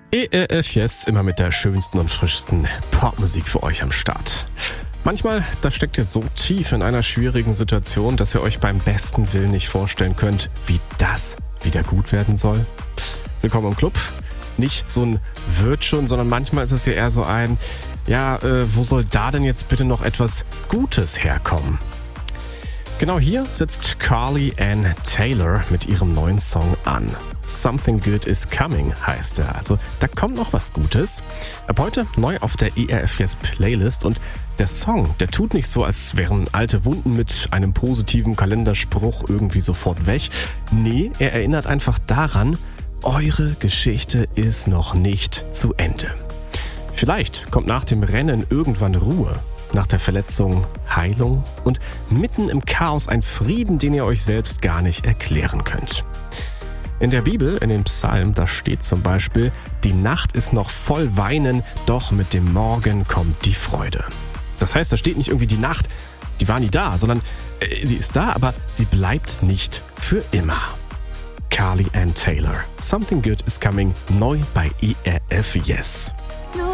ERF Yes, immer mit der schönsten und frischsten Popmusik für euch am Start. Manchmal, da steckt ihr so tief in einer schwierigen Situation, dass ihr euch beim besten Willen nicht vorstellen könnt, wie das wieder gut werden soll. Willkommen im Club. Nicht so ein wird schon, sondern manchmal ist es ja eher so ein, wo soll da denn jetzt bitte noch etwas Gutes herkommen? Genau hier setzt Carly Ann Taylor mit ihrem neuen Song an. Something Good is Coming heißt er. Also da kommt noch was Gutes. Ab heute neu auf der ERF Yes Playlist und der Song, der tut nicht so, als wären alte Wunden mit einem positiven Kalenderspruch irgendwie sofort weg. Nee, er erinnert einfach daran, eure Geschichte ist noch nicht zu Ende. Vielleicht kommt nach dem Rennen irgendwann Ruhe. Nach der Verletzung Heilung und mitten im Chaos ein Frieden, den ihr euch selbst gar nicht erklären könnt. In der Bibel, in dem Psalm, da steht zum Beispiel, die Nacht ist noch voll Weinen, doch mit dem Morgen kommt die Freude. Das heißt, da steht nicht irgendwie die Nacht, die war nie da, sondern sie ist da, aber sie bleibt nicht für immer. Carly Ann Taylor, Something Good is Coming, neu bei ERF Yes.